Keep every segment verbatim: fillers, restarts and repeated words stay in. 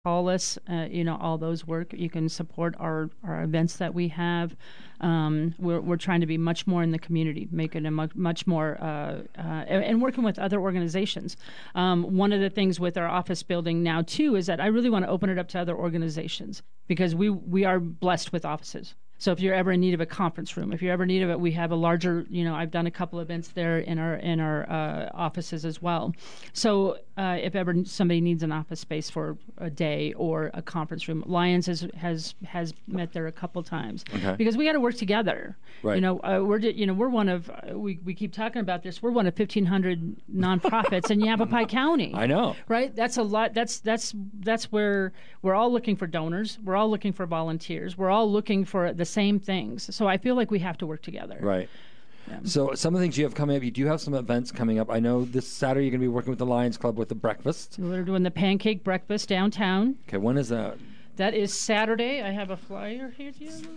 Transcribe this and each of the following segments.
call us. Uh, you know, all those work. You can support our, our events that we have. Um, we're, we're trying to be much more in the community, making it much, much more, uh, uh, and, and working with other organizations. Um, one of the things with our office building now, too, is that I really want to open it up to other organizations because we, we are blessed with offices. So if you're ever in need of a conference room, if you're ever in need of it, we have a larger, you know, I've done a couple events there in our in our uh, offices as well. So uh, if ever somebody needs an office space for a day or a conference room, Lions has has, has met there a couple times. Okay. Because we got to work together. Right. You know, uh, we're you know we're one of uh, we we keep talking about this. We're one of fifteen hundred nonprofits in Yavapai County. I know. Right? That's a lot. That's that's that's where we're all looking for donors. We're all looking for volunteers. We're all looking for the same things. So I feel like we have to work together. Right. Yeah. So some of the things you have coming up, you do have some events coming up. I know this Saturday you're going to be working with the Lions Club with the breakfast. We're doing the pancake breakfast downtown. Okay, when is that? That is Saturday. I have a flyer here.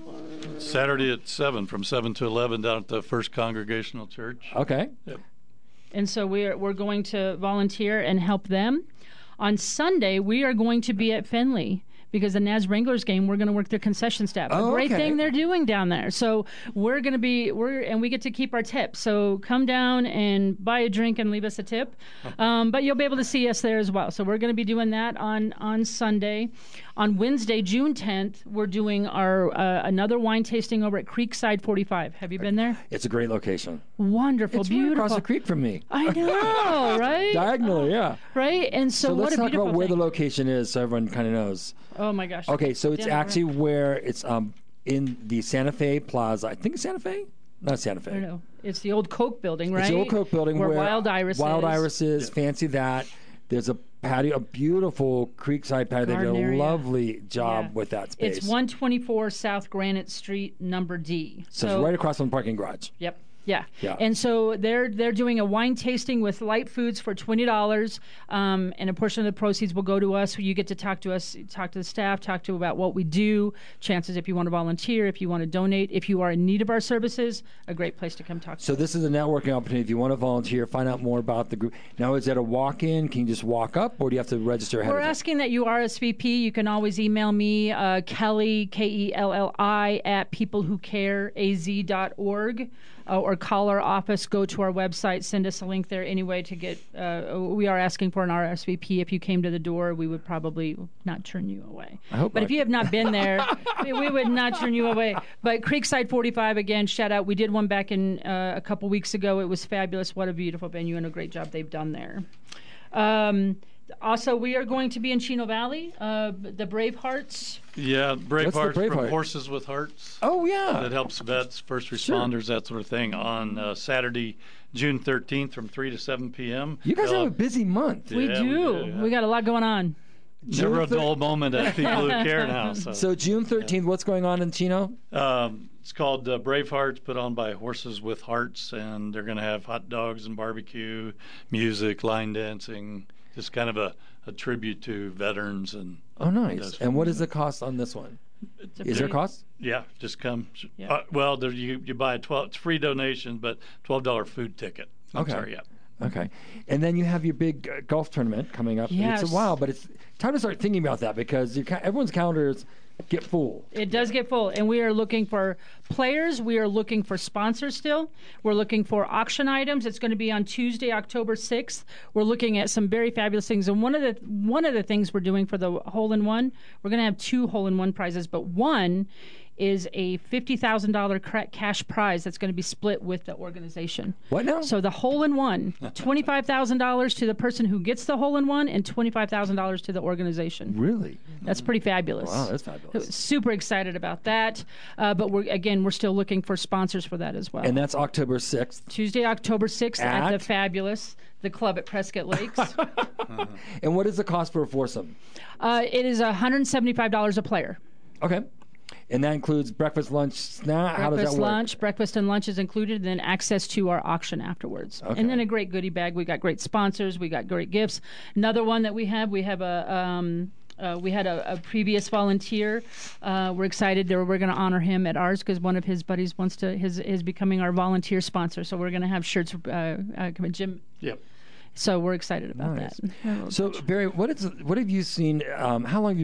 Saturday at seven, from seven to eleven down at the First Congregational Church. Okay. Yep. And so we're we're going to volunteer and help them. On Sunday, we are going to be at Fenley. Because the Naz Wranglers game, we're going to work their concession staff. Oh, a great okay. thing they're doing down there. So we're going to be, we're and we get to keep our tip. So come down and buy a drink and leave us a tip. Um, but you'll be able to see us there as well. So we're going to be doing that on, on Sunday. On Wednesday, June tenth, we're doing our uh, another wine tasting over at Creekside forty-five. Have you been there? It's a great location. Wonderful, It's beautiful. right across the creek from me. I know, right? Diagonally, yeah. Right? And so, So what let's a talk beautiful about where thing. the location is so everyone kind of knows. Oh, my gosh. Okay, so it's Yeah, actually where it's um in the Santa Fe Plaza. I think it's Santa Fe? Not Santa Fe. I don't know. It's the old Coke building, right? It's the old Coke building where, where Wild Iris Wild is. Iris is. Fancy that. There's a patio, a beautiful creekside patio. They did Garden a area. lovely job Yeah. with that space. It's one twenty-four South Granite Street, number D. So, it's right across from the parking garage. Yep. Yeah. Yeah. And so they're they're doing a wine tasting with light foods for twenty dollars, um, and a portion of the proceeds will go to us. You get to talk to us, talk to the staff, talk to about what we do. Chances if you want to volunteer, if you want to donate, if you are in need of our services, a great place to come talk to So us. this is a networking opportunity. If you want to volunteer, find out more about the group. Now, is that a walk-in? Can you just walk up, or do you have to register ahead We're of time? asking that you R S V P. You can always email me, uh, Kelly, K E L L I, at people who care a z dot org, uh, or call our office, go to our website, send us a link there anyway to get, uh, we are asking for an R S V P. If you came to the door, we would probably not turn you away. I hope But not. if you have not been there, we, we would not turn you away. But Creekside forty-five, again, shout out. We did one back in uh, a couple weeks ago. It was fabulous. What a beautiful venue and a great job they've done there. Um, also, we are going to be in Chino Valley, uh, the Bravehearts. Yeah, Bravehearts Braveheart? from Horses with Hearts. Oh, yeah. That helps vets, first Sure. responders, that sort of thing, on uh, Saturday, June thirteenth from three to seven p.m. You guys They'll- have a busy month. We Yeah, we do. do, yeah. We got a lot going on. Never a June dull moment at People Who Care now. So, So June thirteenth, what's going on in Chino? um, it's called uh, Bravehearts, put on by Horses with Hearts, and they're going to have hot dogs and barbecue, music, line dancing, just kind of a, a tribute to veterans. And Oh, nice. That's And what from- is the cost on this one? It's a Is there a pretty- cost? yeah, just come. Yeah. Uh, well, there, you you buy a twelve. It's free donation, but twelve dollar food ticket. I'm Okay. sorry, yeah. Okay. And then you have your big uh, golf tournament coming up. Yes. It's a while, but it's time to start thinking about that because your, ca- everyone's calendars get full. It does get full, and we are looking for players. We are looking for sponsors still. We're looking for auction items. It's going to be on Tuesday, October sixth. We're looking at some very fabulous things, and one of the one of the things we're doing for the hole in one, we're going to have two hole in one prizes, but one is a fifty thousand dollars cash prize that's going to be split with the organization. What now? So the hole in one, twenty-five thousand dollars to the person who gets the hole in one, and twenty-five thousand dollars to the organization. Really? That's pretty fabulous. Wow, that's fabulous. Super excited about that. Uh, but we're again, we're still looking for sponsors for that as well. And that's October sixth. Tuesday, October sixth at, At? the fabulous the club at Prescott Lakes. And what is the cost for a foursome? uh, it is one hundred seventy-five dollars a player. Okay. And that includes breakfast, lunch, snack. How does Breakfast, that work? lunch, breakfast and lunch is included, and then access to our auction afterwards. Okay. And then a great goodie bag. We got great sponsors. We got great gifts. Another one that we have, we have a. Um, Uh, we had a, a previous volunteer. Uh, we're excited that we're going to honor him at ours because one of his buddies wants to his is becoming our volunteer sponsor. So we're going to have shirts. Uh, uh, come in, Jim. Yep. So we're excited about Nice. that. So, Barry, what is what have you seen? Um, how long have you